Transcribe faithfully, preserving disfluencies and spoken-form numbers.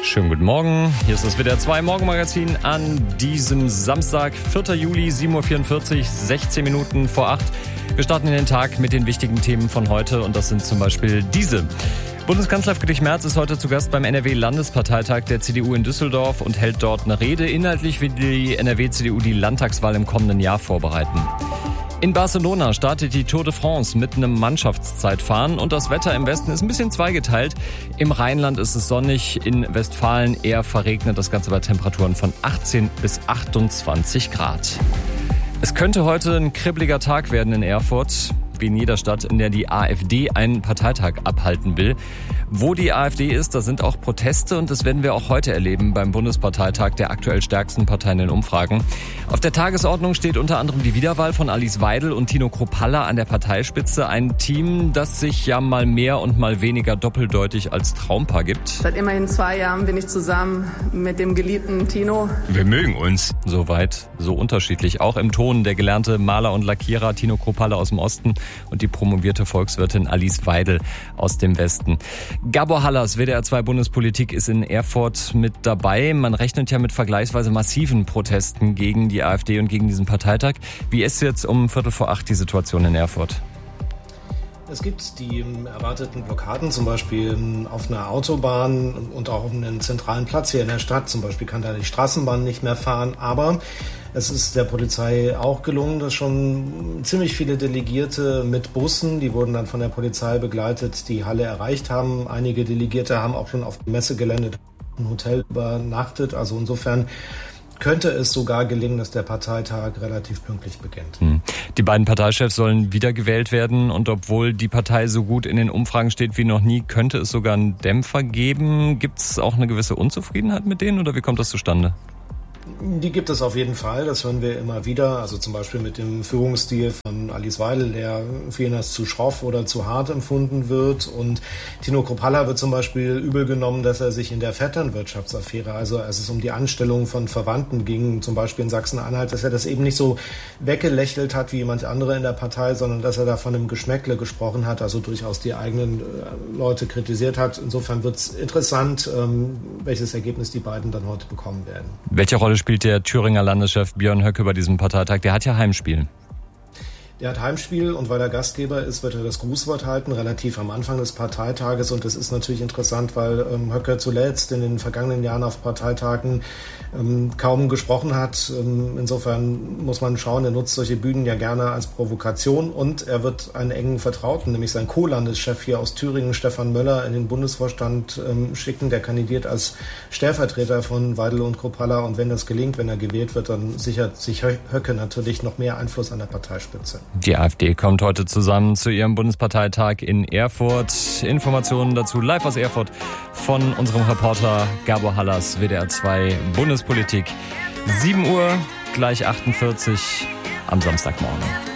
Schönen guten Morgen, hier ist das W D R zwei Morgenmagazin an diesem Samstag, vierter Juli, sieben Uhr vierundvierzig, sechzehn Minuten vor acht. Wir starten in den Tag mit den wichtigen Themen von heute und das sind zum Beispiel diese. Bundeskanzler Friedrich Merz ist heute zu Gast beim N R W-Landesparteitag der C D U in Düsseldorf und hält dort eine Rede. Inhaltlich will die N R W-C D U die Landtagswahl im kommenden Jahr vorbereiten. In Barcelona startet die Tour de France mit einem Mannschaftszeitfahren und das Wetter im Westen ist ein bisschen zweigeteilt. Im Rheinland ist es sonnig, in Westfalen eher verregnet, das Ganze bei Temperaturen von achtzehn bis achtundzwanzig Grad. Es könnte heute ein kribbeliger Tag werden in Erfurt, wie in jeder Stadt, in der die AfD einen Parteitag abhalten will. Wo die AfD ist, da sind auch Proteste und das werden wir auch heute erleben beim Bundesparteitag der aktuell stärksten Partei in den Umfragen. Auf der Tagesordnung steht unter anderem die Wiederwahl von Alice Weidel und Tino Kruppalla an der Parteispitze. Ein Team, das sich ja mal mehr und mal weniger doppeldeutig als Traumpaar gibt. Seit immerhin zwei Jahren bin ich zusammen mit dem geliebten Tino. Wir mögen uns. Soweit, so unterschiedlich. Auch im Ton der gelernte Maler und Lackierer Tino Kruppalla aus dem Osten und die promovierte Volkswirtin Alice Weidel aus dem Westen. Gabor Hallas, W D R zwei Bundespolitik, ist in Erfurt mit dabei. Man rechnet ja mit vergleichsweise massiven Protesten gegen die AfD und gegen diesen Parteitag. Wie ist jetzt um Viertel vor acht die Situation in Erfurt? Es gibt die erwarteten Blockaden, zum Beispiel auf einer Autobahn und auch auf einem zentralen Platz hier in der Stadt. Zum Beispiel kann da die Straßenbahn nicht mehr fahren. Aber es ist der Polizei auch gelungen, dass schon ziemlich viele Delegierte mit Bussen, die wurden dann von der Polizei begleitet, die Halle erreicht haben. Einige Delegierte haben auch schon auf dem Messegelände im Hotel übernachtet. Also insofern könnte es sogar gelingen, dass der Parteitag relativ pünktlich beginnt. Die beiden Parteichefs sollen wiedergewählt werden und obwohl die Partei so gut in den Umfragen steht wie noch nie, könnte es sogar einen Dämpfer geben. Gibt es auch eine gewisse Unzufriedenheit mit denen oder wie kommt das zustande? Die gibt es auf jeden Fall, das hören wir immer wieder, also zum Beispiel mit dem Führungsstil von Alice Weidel, der vielen als zu schroff oder zu hart empfunden wird, und Tino Kruppalla wird zum Beispiel übel genommen, dass er sich in der Vetternwirtschaftsaffäre, also als es um die Anstellung von Verwandten ging, zum Beispiel in Sachsen-Anhalt, dass er das eben nicht so weggelächelt hat wie manche andere in der Partei, sondern dass er da von einem Geschmäckle gesprochen hat, also durchaus die eigenen Leute kritisiert hat. Insofern wird es interessant, welches Ergebnis die beiden dann heute bekommen werden. Welche Rolle spielt der Thüringer Landeschef Björn Höcke bei diesem Parteitag? Der hat ja Heimspiel. Der hat Heimspiel und weil er Gastgeber ist, wird er das Grußwort halten, relativ am Anfang des Parteitages. Und das ist natürlich interessant, weil ähm, Höcke zuletzt in den vergangenen Jahren auf Parteitagen ähm, kaum gesprochen hat. Ähm, insofern muss man schauen, er nutzt solche Bühnen ja gerne als Provokation. Und er wird einen engen Vertrauten, nämlich seinen Co-Landeschef hier aus Thüringen, Stefan Möller, in den Bundesvorstand ähm, schicken. Der kandidiert als Stellvertreter von Weidel und Kruppalla. Und wenn das gelingt, wenn er gewählt wird, dann sichert sich Höcke natürlich noch mehr Einfluss an der Parteispitze. Die AfD kommt heute zusammen zu ihrem Bundesparteitag in Erfurt. Informationen dazu live aus Erfurt von unserem Reporter Gabor Hallas, W D R zwei Bundespolitik. sieben Uhr, gleich achtundvierzig am Samstagmorgen.